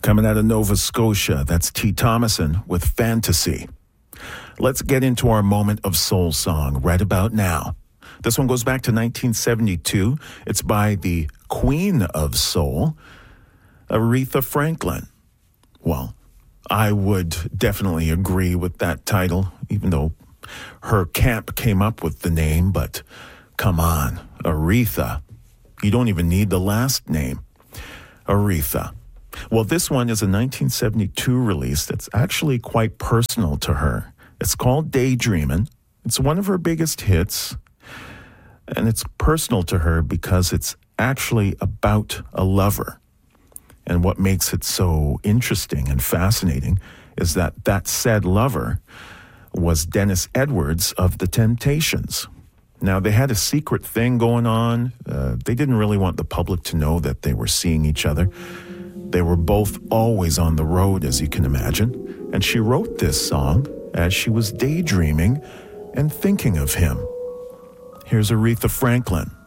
Coming out of Nova Scotia, that's T. Thomason with Fantasy. Let's get into our moment of soul song right about now. This one goes back to 1972. It's by the Queen of Soul, Aretha Franklin. Well, I would definitely agree with that title, even though her camp came up with the name, but come on, Aretha. You don't even need the last name, Aretha. Well, this one is a 1972 release that's actually quite personal to her. It's called Daydreamin'. It's one of her biggest hits, and it's personal to her because it's actually about a lover. And what makes it so interesting and fascinating is that that said lover was Dennis Edwards of The Temptations. Now, they had a secret thing going on. They didn't really want the public to know that they were seeing each other. They were both always on the road, as you can imagine. And she wrote this song as she was daydreaming and thinking of him. Here's Aretha Franklin.